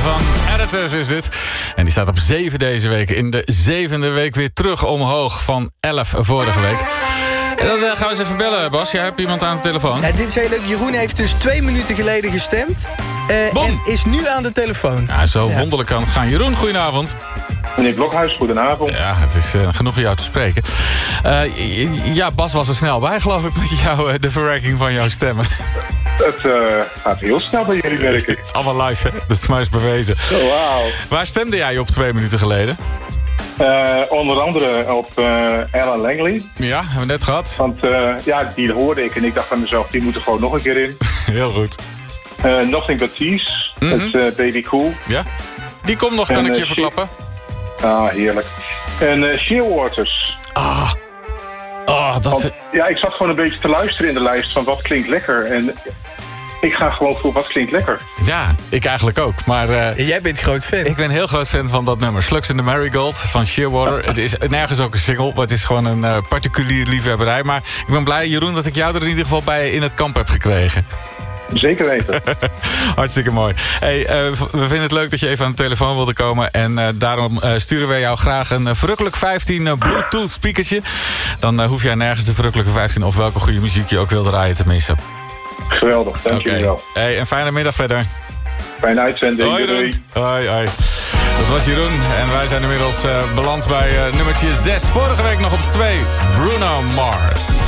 van Editors is dit. En die staat op 7 deze week. In de 7e week weer terug omhoog van 11 vorige week. En dan gaan we eens even bellen, Bas. Jij hebt iemand aan de telefoon. Ja, dit is heel leuk. Jeroen heeft dus 2 minuten geleden gestemd. En is nu aan de telefoon. Ja, zo wonderlijk kan het gaan. Jeroen, goedenavond. Meneer Blokhuis, goedenavond. Ja, het is genoeg om jou te spreken. Ja, Bas was er snel bij, geloof ik, met jou, de verwerking van jouw stemmen. Het gaat heel snel bij jullie, merk ik. Het is allemaal live, hè? Dat is maar eens bewezen. Oh, wauw. Waar stemde jij op 2 minuten geleden? Onder andere op Alan Langley. Ja, hebben we net gehad. Want die hoorde ik en ik dacht aan mezelf, die moet er gewoon nog een keer in. Heel goed. Nothing But Thieves, met Baby Cool. Ja, die komt nog, kan ik je verklappen. Ah, heerlijk. En Shearwaters. Ik zat gewoon een beetje te luisteren in de lijst van wat klinkt lekker. En ik ga gewoon voor wat klinkt lekker. Ja, ik eigenlijk ook. Maar Jij bent groot fan. ik ben een heel groot fan van dat nummer. Slugs in the Marigold van Shearwater. Het is nergens ook een single, maar het is gewoon een particulier liefhebberij. Maar ik ben blij, Jeroen, dat ik jou er in ieder geval bij in het kamp heb gekregen. Zeker weten. Hartstikke mooi. Hey, we vinden het leuk dat je even aan de telefoon wilde komen. En daarom sturen wij jou graag een verrukkelijk 15 Bluetooth speakertje. Dan hoef jij nergens de verrukkelijke 15 of welke goede muziek je ook wil draaien te missen. Geweldig, dank jullie wel. Hey, een fijne middag verder. Fijne uitzending. Hoi, doei. Hoi, hoi. Dat was Jeroen en wij zijn inmiddels beland bij nummertje 6. Vorige week nog op 2, Bruno Mars.